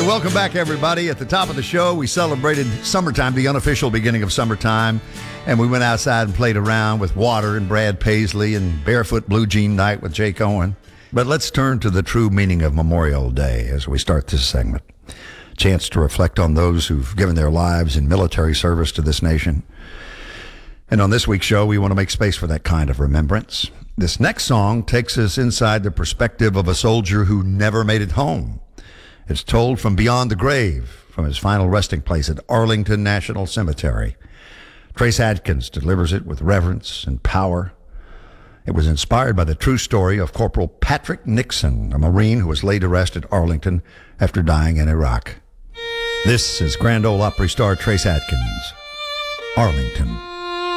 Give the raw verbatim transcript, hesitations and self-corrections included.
welcome back, everybody. At the top of the show, we celebrated summertime, the unofficial beginning of summertime, and we went outside and played around with Water and Brad Paisley and Barefoot Blue Jean Night with Jake Owen. But let's turn to the true meaning of Memorial Day as we start this segment. Chance to reflect on those who've given their lives in military service to this nation. And on this week's show, we want to make space for that kind of remembrance. This next song takes us inside the perspective of a soldier who never made it home. It's told from beyond the grave, from his final resting place at Arlington National Cemetery. Trace Adkins delivers it with reverence and power. It was inspired by the true story of Corporal Patrick Nixon, a Marine who was laid to rest at Arlington after dying in Iraq. This is Grand Ole Opry star Trace Adkins, Arlington.